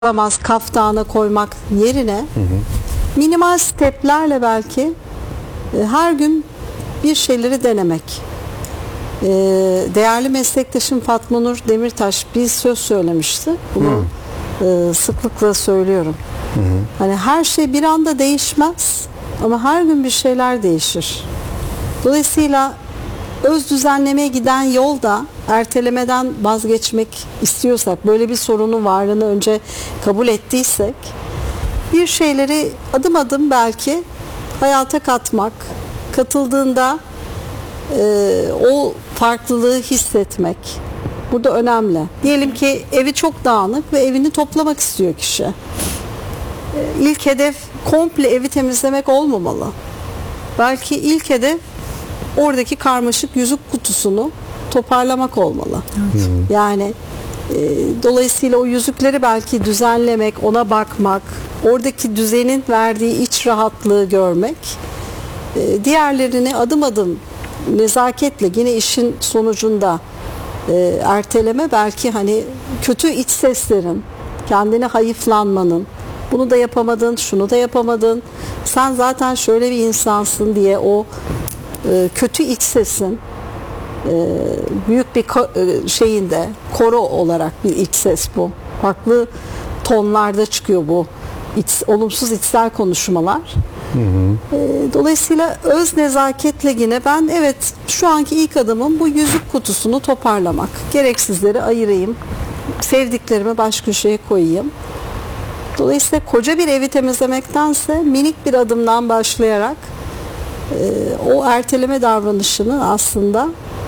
olamaz kaftana koymak yerine minimal steplerle belki her gün bir şeyleri denemek. Değerli meslektaşım Fatma Nur Demirtaş bir söz söylemişti. Bunu sıklıkla söylüyorum. Hani her şey bir anda değişmez ama her gün bir şeyler değişir. Dolayısıyla öz düzenlemeye giden yolda ertelemeden vazgeçmek istiyorsak, böyle bir sorunun varlığını önce kabul ettiysek, bir şeyleri adım adım belki hayata katmak, katıldığında o farklılığı hissetmek burada önemli. Diyelim ki evi çok dağınık ve evini toplamak istiyor kişi. İlk hedef komple evi temizlemek olmamalı. Belki ilk hedef oradaki karmaşık yüzük kutusunu toparlamak olmalı. Evet. Yani dolayısıyla o yüzükleri belki düzenlemek, ona bakmak, oradaki düzenin verdiği iç rahatlığı görmek, diğerlerini adım adım nezaketle yine işin sonucunda erteleme, belki hani kötü iç seslerin, kendine hayıflanmanın, bunu da yapamadın, şunu da yapamadın, sen zaten şöyle bir insansın diye o kötü iç sesin büyük bir şeyinde koro olarak bir iç ses bu. Farklı tonlarda çıkıyor bu olumsuz içsel konuşmalar. Dolayısıyla öz nezaketle yine ben evet şu anki ilk adımım bu yüzük kutusunu toparlamak. Gereksizleri ayırayım. Sevdiklerimi baş köşeye koyayım. Dolayısıyla koca bir evi temizlemektense minik bir adımdan başlayarak o erteleme davranışını aslında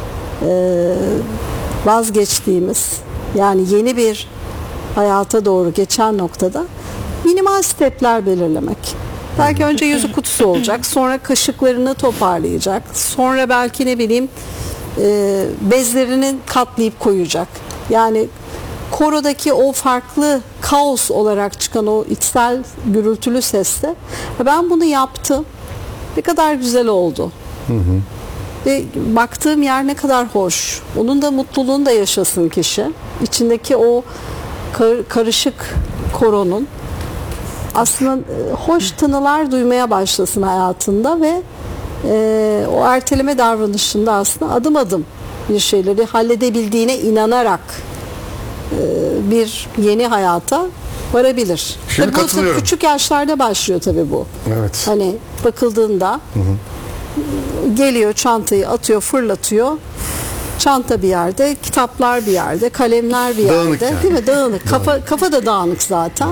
vazgeçtiğimiz, yani yeni bir hayata doğru geçen noktada minimal stepler belirlemek. Belki önce yüzük kutusu olacak, sonra kaşıklarını toparlayacak, sonra belki ne bileyim bezlerini katlayıp koyacak. Yani korodaki o farklı kaos olarak çıkan o içsel gürültülü seste ben bunu yaptım, ne kadar güzel oldu. Ve baktığım yer ne kadar hoş. Onun da mutluluğunu da yaşasın kişi. İçindeki o karışık koronun aslında hoş tınılar duymaya başlasın hayatında ve o erteleme davranışında aslında adım adım bir şeyleri halledebildiğine inanarak bir yeni hayata varabilir. Şimdi tabii katılıyorum. Bu küçük yaşlarda başlıyor tabii bu. Evet. Hani bakıldığında geliyor, çantayı atıyor, fırlatıyor. Çanta bir yerde, kitaplar bir yerde, kalemler bir Dağınık yerde. yani. Değil mi? Dağınık. Kafa da dağınık zaten.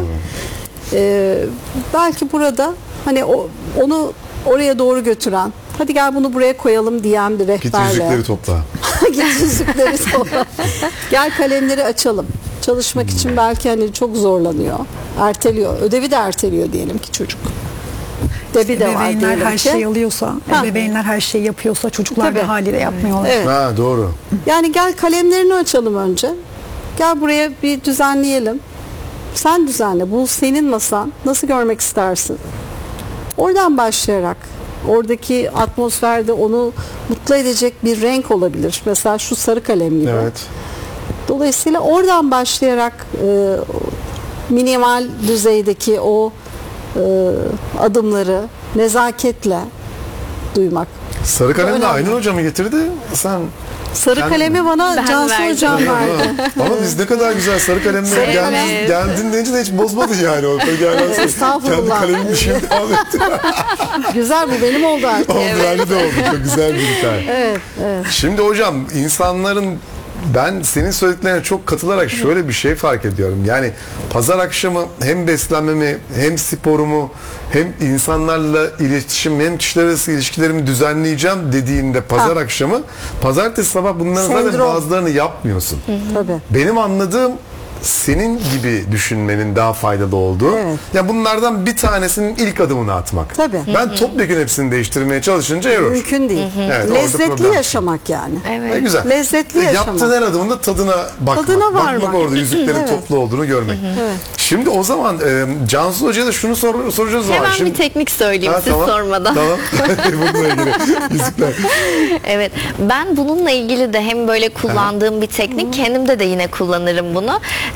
Belki burada hani onu oraya doğru götüren, hadi gel bunu buraya koyalım diyen bir rehberle. Git yüzükleri topla. Git yüzükleri topla. Gel kalemleri açalım. Çalışmak için belki hani çok zorlanıyor. Erteliyor. Ödevi de erteliyor diyelim ki çocuk. Debi de var Ebeveynler diyelim her ki. şeyi alıyorsa, ebeveynler her şeyi yapıyorsa çocuklar Tabii. da haliyle yapmıyorlar. Evet. Ha doğru. Yani gel kalemlerini açalım önce. Gel buraya bir düzenleyelim. Sen düzenle. Bu senin masan. Nasıl görmek istersin? Oradan başlayarak oradaki atmosferde onu mutlu edecek bir renk olabilir. Mesela şu sarı kalem gibi. Evet. Dolayısıyla oradan başlayarak minimal düzeydeki o adımları nezaketle duymak. Sarı kalem de Önemli. Aynur Hoca mı getirdi? Sen Sarı kalemi bana Ben Cansu verdim. Hocam verdi. ama biz ne kadar güzel sarı kalemle Sarı kalem. geldin deyince de hiç bozmadı yani. Kendi Estağfurullah. kalemim işim devam etti. Güzel, bu benim oldu artık. Oldu yani de oldu. Çok güzel bir hikaye. Evet. Şimdi hocam insanların, ben senin söylediklerine çok katılarak şöyle bir şey fark ediyorum. Yani pazar akşamı hem beslenmemi, hem sporumu, hem insanlarla iletişim, hem kişiler arası ilişkilerimi düzenleyeceğim dediğinde pazar akşamı, pazartesi sabah bunların zaten Sendrom. bazılarını yapmıyorsun. Tabii. Benim anladığım senin gibi düşünmenin daha faydalı olduğu. Evet. Ya bunlardan bir tanesinin ilk adımını atmak. Tabii. Ben topyekun hepsini değiştirmeye çalışınca error. Mümkün değil. Evet, orada Lezzetli problem. yaşamak yani. Ne güzel. Lezzetli yaşamak. Yaptığın her adımında tadına bakmak. Tadına Bakmak varmak. orada yüzüklerin Evet. toplu olduğunu görmek. Evet. Şimdi o zaman Cansu Hoca'ya da şunu soracağız o zaman. Hemen Şimdi... bir teknik söyleyeyim siz tamam, sormadan. Tamam. Bununla ilgili. Yüzükler. Evet, ben bununla ilgili de hem böyle kullandığım bir teknik, kendimde de yine kullanırım bunu.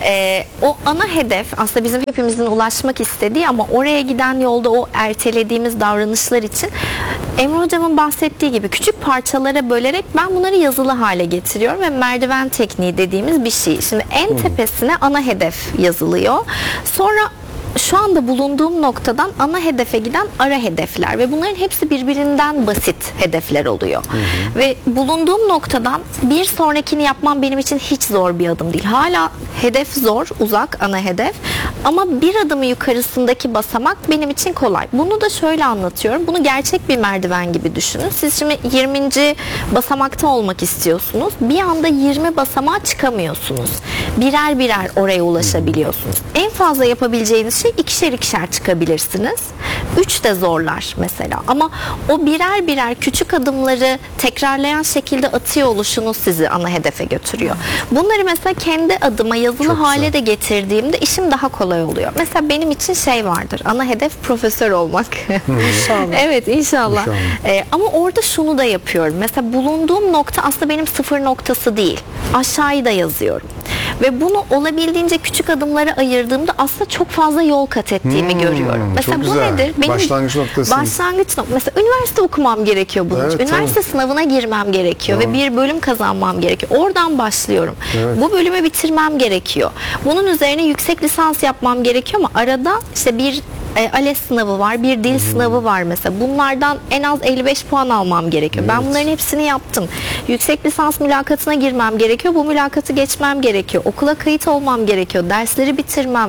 O ana hedef aslında bizim hepimizin ulaşmak istediği ama oraya giden yolda o ertelediğimiz davranışlar için Emre Hocam'ın bahsettiği gibi küçük parçalara bölerek ben bunları yazılı hale getiriyorum ve merdiven tekniği dediğimiz bir şey. Şimdi en tepesine ana hedef yazılıyor. Sonra şu anda bulunduğum noktadan ana hedefe giden ara hedefler ve bunların hepsi birbirinden basit hedefler oluyor. Ve bulunduğum noktadan bir sonrakini yapmam benim için hiç zor bir adım değil. Hala hedef zor, uzak ana hedef ama bir adımı yukarısındaki basamak benim için kolay. Bunu da şöyle anlatıyorum. Bunu gerçek bir merdiven gibi düşünün. Siz şimdi 20. basamakta olmak istiyorsunuz. Bir anda 20 basamağa çıkamıyorsunuz. Birer birer oraya ulaşabiliyorsunuz. En fazla yapabileceğiniz şey ikişer ikişer çıkabilirsiniz. 3 de zorlar mesela. Ama o birer birer küçük adımları tekrarlayan şekilde atıyor oluşunuz sizi ana hedefe götürüyor. Bunları mesela kendi adıma yazılı Çok hale güzel. de getirdiğimde işim daha kolay oluyor. Mesela benim için şey vardır. Ana hedef profesör olmak. İnşallah. Evet inşallah. Ama orada şunu da yapıyorum. Mesela bulunduğum nokta aslında benim sıfır noktası değil. Aşağıyı da yazıyorum. Ve bunu olabildiğince küçük adımlara ayırdığımda aslında çok fazla yol kat ettiğimi görüyorum. Mesela çok bu güzel. nedir? Başlangıç noktası. Başlangıç noktası. Mesela üniversite okumam gerekiyor bunun için. Evet, Üniversite sınavına girmem gerekiyor ve bir bölüm kazanmam gerekiyor. Oradan başlıyorum. Bu bölümü bitirmem gerekiyor. Bunun üzerine yüksek lisans yapmam gerekiyor ama arada işte bir ALES sınavı var, bir dil sınavı var mesela. Bunlardan en az 55 puan almam gerekiyor. Ben bunların hepsini yaptım. Yüksek lisans mülakatına girmem gerekiyor. Bu mülakatı geçmem gerekiyor. Okula kayıt olmam gerekiyor. Dersleri bitirmem,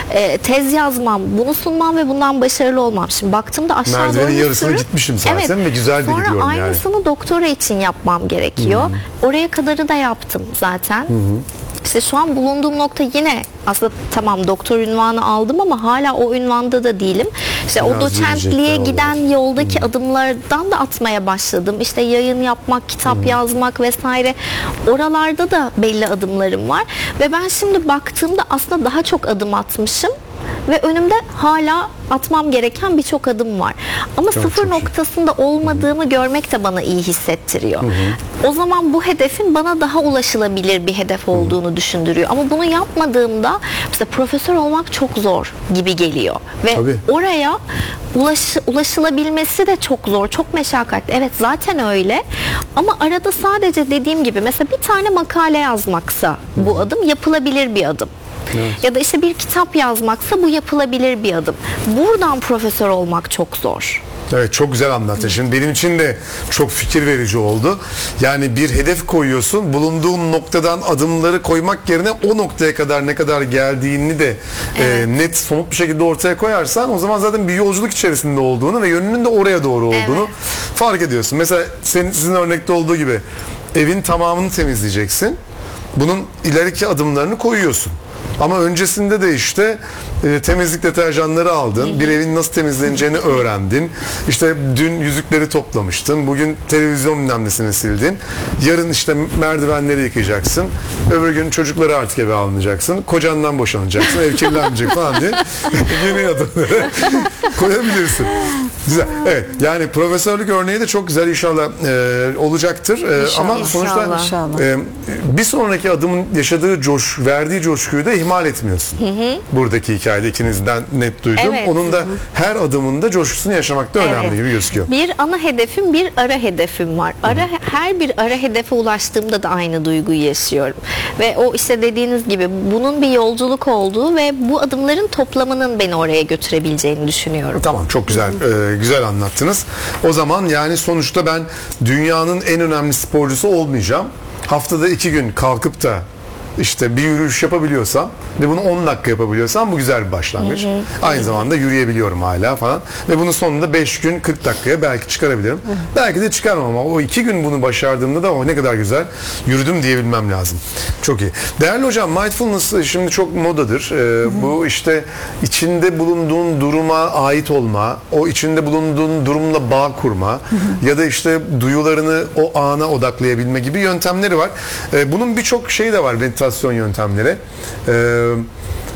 tez yazmam, bunu sunmam ve bundan başarılı olmam. Şimdi baktığımda aşağı doğru Merdivenin bir yarısını sürü- gitmişim zaten ve güzel de Sonra gidiyorum yani. aynısını doktora için yapmam gerekiyor. Oraya kadarı da yaptım zaten. İşte şu an bulunduğum nokta yine aslında tamam doktor ünvanı aldım ama hala o ünvanda da değilim. İşte o Biraz doçentliğe yürüyecekler giden yoldaki adımlardan da atmaya başladım. İşte yayın yapmak, kitap yazmak vesaire. Oralarda da belli adımlarım var. Ve ben şimdi baktığımda aslında daha çok adım atmışım. Ve önümde hala atmam gereken birçok adım var. Ama sıfır çok iyi. noktasında olmadığımı görmek de bana iyi hissettiriyor. O zaman bu hedefin bana daha ulaşılabilir bir hedef olduğunu düşündürüyor. Ama bunu yapmadığımda mesela profesör olmak çok zor gibi geliyor. Ve Tabii. oraya ulaşılabilmesi de çok zor, çok meşakkatli. Evet zaten öyle. Ama arada sadece dediğim gibi mesela bir tane makale yazmaksa bu adım yapılabilir bir adım. Ya da işte bir kitap yazmaksa bu yapılabilir bir adım. Buradan profesör olmak çok zor. Evet, çok güzel anlattın. Şimdi benim için de çok fikir verici oldu. Yani bir hedef koyuyorsun. Bulunduğun noktadan adımları koymak yerine o noktaya kadar ne kadar geldiğini de net, somut bir şekilde ortaya koyarsan o zaman zaten bir yolculuk içerisinde olduğunu ve yönünün de oraya doğru olduğunu fark ediyorsun. Mesela sizin örnekte olduğu gibi evin tamamını temizleyeceksin. Bunun ileriki adımlarını koyuyorsun. Ama öncesinde de işte temizlik deterjanları aldın. Bir evin nasıl temizleneceğini öğrendin. İşte dün yüzükleri toplamıştın. Bugün televizyon bilmemnesini sildin. Yarın işte merdivenleri yıkayacaksın. Öbür gün çocukları artık eve almayacaksın. Kocandan boşanacaksın. Ev kirlenmeyecek falan diye. Yeni adımları koyabilirsin. Güzel. Evet. Yani profesörlük örneği de çok güzel, inşallah olacaktır. Ama sonuçta İnşallah. bir sonraki adımın yaşadığı verdiği coşkuyu da ihmal etmiyorsun. Buradaki hikayede ikinizden net duydum. Evet. Onun da her adımında coşkusunu yaşamak da önemli Evet. gibi gözüküyor. Bir ana hedefim, bir ara hedefim var. Her bir ara hedefe ulaştığımda da aynı duyguyu yaşıyorum. Ve o işte dediğiniz gibi bunun bir yolculuk olduğu ve bu adımların toplamının beni oraya götürebileceğini düşünüyorum. Tamam, çok güzel güzel anlattınız. O zaman yani sonuçta ben dünyanın en önemli sporcusu olmayacağım. Haftada 2 gün kalkıp da işte bir yürüyüş yapabiliyorsam ve bunu 10 dakika yapabiliyorsam bu güzel bir başlangıç. Aynı zamanda yürüyebiliyorum hala falan. Ve bunun sonunda 5 gün 40 dakikaya belki çıkarabilirim. Belki de çıkarmam ama o 2 gün bunu başardığımda da o ne kadar güzel yürüdüm diyebilmem lazım. Çok iyi. Değerli hocam, mindfulness şimdi çok modadır. Bu işte içinde bulunduğun duruma ait olma, o içinde bulunduğun durumla bağ kurma ya da işte duyularını o ana odaklayabilme gibi yöntemleri var. Bunun birçok şeyi de var, meditasyon yöntemleri.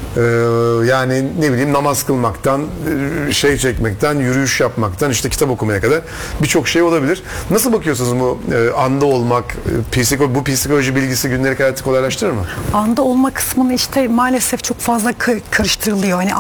Yani ne bileyim namaz kılmaktan, şey çekmekten, yürüyüş yapmaktan, işte kitap okumaya kadar birçok şey olabilir. Nasıl bakıyorsunuz bu anda olmak, bu psikoloji bilgisi gündelik hayatı kolaylaştırır mı? Anda olma kısmını işte maalesef çok fazla karıştırılıyor. Hani